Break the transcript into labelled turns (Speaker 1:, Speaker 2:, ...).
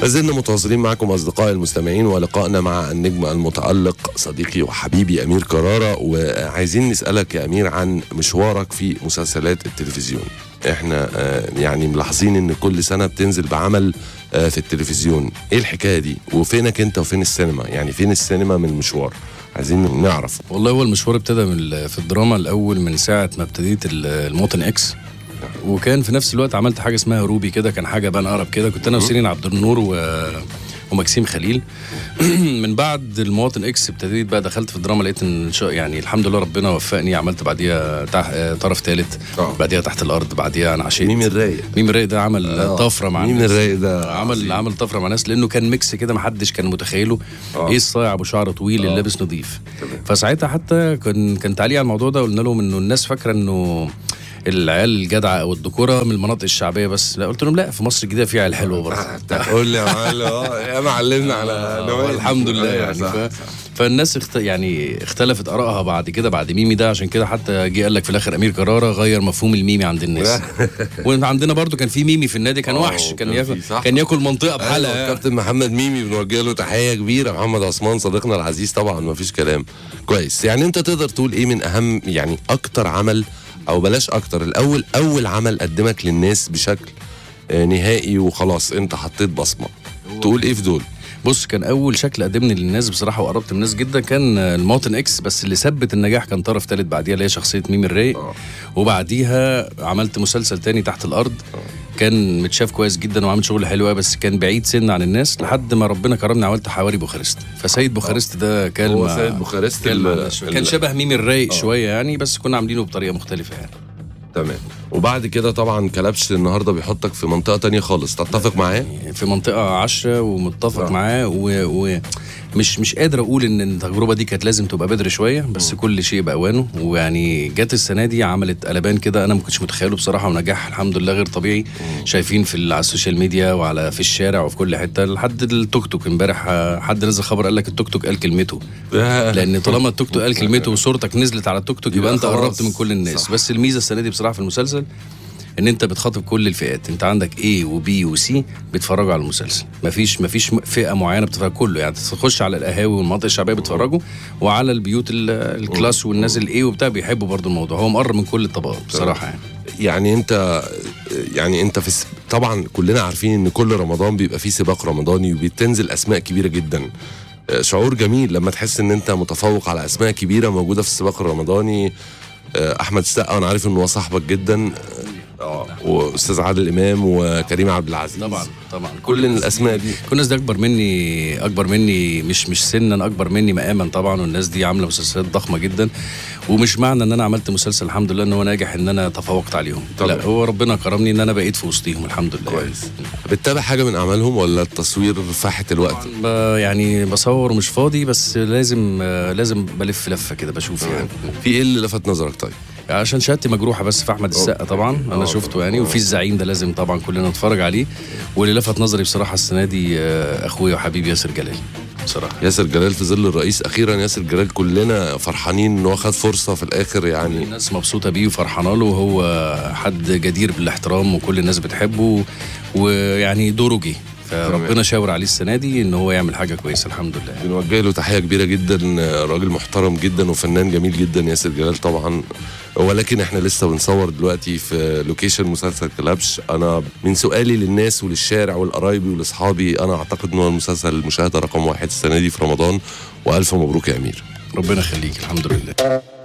Speaker 1: لازلنا متواصلين معكم أصدقائي المستمعين، ولقائنا مع النجم المتألق صديقي وحبيبي أمير كرارة. وعايزين نسألك يا أمير عن مشوارك في مسلسلات التلفزيون. احنا يعني ملاحظين ان كل سنة بتنزل بعمل في التلفزيون. ايه الحكاية دي؟ وفينك انت وفين السينما؟ يعني فين السينما من المشوار؟ عايزين نعرف.
Speaker 2: والله هو المشوار ابتدى في الدراما الأول من ساعة ما ابتديت المواطن إكس، وكان في نفس الوقت عملت حاجة اسمها روبي كده، كان حاجة بان أقرب كده، كنت أنا وسيرين عبد النور ومكسيم خليل. من بعد المواطن إكس ابتديت بقى دخلت في الدراما، لقيت إن يعني الحمد لله ربنا وفقني، عملت بعديها طرف ثالث، بعديها تحت الأرض، بعديها أنا عشيت.
Speaker 1: ميم الرايق
Speaker 2: ده عمل طفرة مع
Speaker 1: ميم الرايق ده
Speaker 2: عمل طفرة مع ناس، لأنه كان ميكس كده محدش كان متخيله. إيه الصايع أبو شعر طويل اللي لابس نظيف. فساعتها حتى كان تعليق على الموضوع ده، قلنا لهم إنه الناس فاكرة إنه العيال الجدعه او الذكوره من المناطق الشعبيه بس. لا، قلت لهم لا، في مصر الجديده في عيال حلوه برضه.
Speaker 1: قول لي يا معلم. يا معلمنا على
Speaker 2: الحمد لله يعني. فالناس يعني اختلفت ارائها بعد كده، بعد ميمي ده. عشان كده حتى جه قال لك في الاخر امير كرارة غير مفهوم الميمي عند الناس. وعندنا برضو كان في ميمي في النادي، كان وحش، كان ياكل منطقه بحالها.
Speaker 1: كابتن محمد ميمي بنوجه له تحيه كبيره. محمد عثمان صديقنا العزيز طبعا ما فيش كلام. كويس. يعني انت تقدر تقول ايه من اهم، يعني اكتر عمل، او بلاش اكتر، اول عمل قدمك للناس بشكل نهائي وخلاص انت حطيت بصمه؟ تقول ايه في دول؟
Speaker 2: بص، كان اول شكل قدمني للناس بصراحه وقربت من الناس جدا كان المواطن اكس، بس اللي ثبت النجاح كان طرف ثالث بعديها، اللي هي شخصيه ميم الرايق. وبعديها عملت مسلسل تاني تحت الارض، كان متشاف كويس جدا وعمل شغل حلو قوي، بس كان بعيد سن عن الناس، لحد ما ربنا كرمني عملت حواري بوخارست. فسيد بوخارست ده كلمه،
Speaker 1: هو سيد بوخارست
Speaker 2: كان شبه ميم الرايق شويه يعني، بس كنا عاملينه بطريقه مختلفه يعني.
Speaker 1: تمام. وبعد كده طبعا كلبش النهارده بيحطك في منطقه تانية خالص. تتفق معاه؟
Speaker 2: في منطقه 10 ومتفق معاه، مش قادر اقول ان التجربه دي كانت لازم تبقى بدري شويه، بس كل شيء باوانه. ويعني جت السنه دي عملت قلبان كده انا ما كنتش متخيله بصراحه، ونجاح الحمد لله غير طبيعي. شايفين على السوشيال ميديا في الشارع وفي كل حته، لحد التوك توك امبارح حد نزل خبر قال لك التوك توك قال كلمته. لان طالما التوك توك قال كلمته وصورتك نزلت على التوك توك، يبقى انت قربت من كل الناس. بس الميزه السنه دي بصراحه في المسلسل ان انت بتخاطب كل الفئات. انت عندك A و B و C بيتفرجوا على المسلسل، مفيش فئه معينه بتتفرج، كله يعني. تخش على القهاوي والمناطق الشعبيه بيتفرجوا، وعلى البيوت الكلاس والناس الايه وبتاع بيحبوا برضو الموضوع. هو مقرب من كل الطبقات بصراحه
Speaker 1: يعني انت طبعا كلنا عارفين ان كل رمضان بيبقى فيه سباق رمضاني وبتنزل اسماء كبيره جدا. شعور جميل لما تحس ان انت متفوق على اسماء كبيره موجوده في السباق الرمضاني. احمد السقا انا عارف انه هو صاحبك جدا، واستاذ عادل امام وكريم عبد العزيز.
Speaker 2: طبعا
Speaker 1: كل الاسماء دي،
Speaker 2: كل الناس دي اكبر مني مش سنا، اكبر مني مقاما طبعا. والناس دي عامله مسلسلات ضخمه جدا، ومش معنى ان انا عملت مسلسل الحمد لله ان هو ناجح ان انا تفوقت عليهم. لا، هو ربنا كرمني ان انا بقيت في وسطيهم الحمد لله.
Speaker 1: كويس. بتتابع حاجه من اعمالهم ولا التصوير فاحت الوقت؟
Speaker 2: يعني بصور ومش فاضي، بس لازم بلف لفه كده بشوف يعني.
Speaker 1: في ايه اللي لفت نظرك طيب؟
Speaker 2: عشان شهادتي مجروحه بس في احمد السقا طبعا انا شفته يعني، وفي الزعيم ده لازم طبعا كلنا نتفرج عليه. واللي لفت نظري بصراحه السنه دي اخويا وحبيبي ياسر جلال بصراحه.
Speaker 1: ياسر جلال في ظل الرئيس اخيرا. ياسر جلال كلنا فرحانين ان هو خد فرصه في الاخر يعني.
Speaker 2: الناس مبسوطه بيه وفرحانه له، وهو حد جدير بالاحترام وكل الناس بتحبه، ويعني دوره جه، فربنا شاور عليه السنه دي ان هو يعمل حاجه كويسه الحمد لله.
Speaker 1: بنوجه له تحيه كبيره جدا. راجل محترم جدا وفنان جميل جدا ياسر جلال طبعا. ولكن احنا لسه بنصور دلوقتي في لوكيشن مسلسل كلبش. انا من سؤالي للناس وللشارع والقرايبي ولاصحابي، انا اعتقد ان هو المسلسل المشاهده رقم 1 السنه دي في رمضان. والف مبروك يا امير.
Speaker 2: ربنا يخليك. الحمد لله.